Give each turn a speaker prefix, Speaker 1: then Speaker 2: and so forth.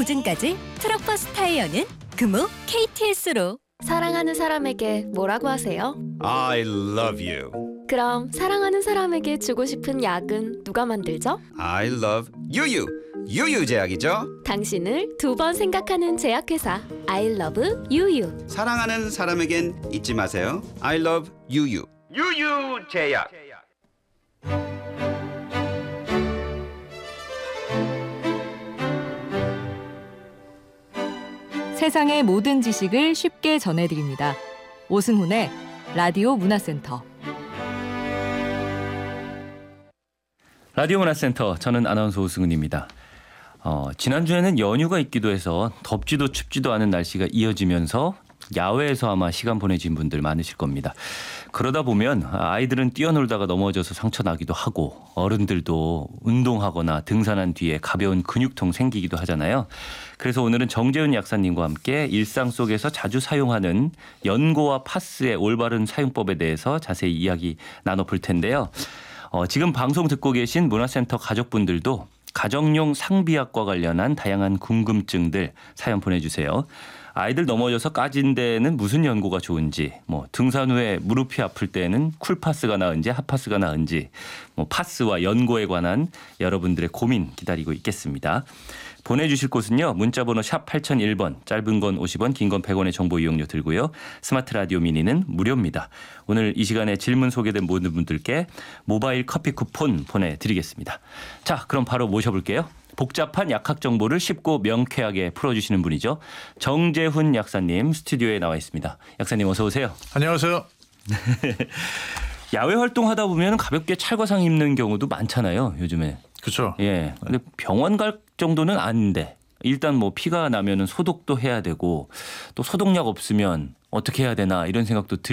Speaker 1: 보증까지 트럭버스 타이어는 금호 KTS로.
Speaker 2: 사랑하는 사람에게 뭐라고 하세요?
Speaker 3: I love you.
Speaker 2: 그럼 사랑하는 사람에게 주고 싶은 약은 누가 만들죠?
Speaker 3: I love 유유. 유유 제약이죠.
Speaker 2: 당신을 두 번 생각하는 제약회사 I love 유유.
Speaker 3: 사랑하는 사람에겐 잊지 마세요. I love 유유. 유유 제약.
Speaker 4: 세상의 모든 지식을 쉽게 전해드립니다. 오승훈의 라디오 문화센터.
Speaker 5: 라디오 문화센터, 저는 아나운서 오승훈입니다. 지난주에는 연휴가 있기도 해서 덥지도 춥지도 않은 날씨가 이어지면서 야외에서 아마 시간 보내신 분들 많으실 겁니다. 그러다 보면 아이들은 뛰어놀다가 넘어져서 상처 나기도 하고, 어른들도 운동하거나 등산한 뒤에 가벼운 근육통 생기기도 하잖아요. 그래서 오늘은 정재훈 약사님과 함께 일상 속에서 자주 사용하는 연고와 파스의 올바른 사용법에 대해서 자세히 이야기 나눠볼 텐데요. 지금 방송 듣고 계신 문화센터 가족분들도 가정용 상비약과 관련한 다양한 궁금증들 사연 보내주세요. 아이들 넘어져서 까진 데는 무슨 연고가 좋은지, 등산 후에 무릎이 아플 때는 쿨파스가 나은지 핫파스가 나은지, 파스와 연고에 관한 여러분들의 고민 기다리고 있겠습니다. 보내주실 곳은요. 문자번호 샵 8001번, 짧은 건 50원, 긴 건 100원의 정보 이용료 들고요. 스마트 라디오 미니는 무료입니다. 오늘 이 시간에 질문 소개된 모든 분들께 모바일 커피 쿠폰 보내드리겠습니다. 자, 그럼 바로 모셔볼게요. 복잡한 약학 정보를 쉽고 명쾌하게 풀어주시는 분이죠. 정재훈 약사님 스튜디오에 나와 있습니다. 약사님 어서 오세요.
Speaker 6: 안녕하세요.
Speaker 5: 야외 활동하다 보면 가볍게 찰과상 입는 경우도 많잖아요. 요즘에.
Speaker 6: 그렇죠.
Speaker 5: 예. 근데 병원 갈 정도는 아닌데 일단 피가 나면은 소독도 해야 되고 또 소독약 없으면 어떻게 해야 되나 이런 생각도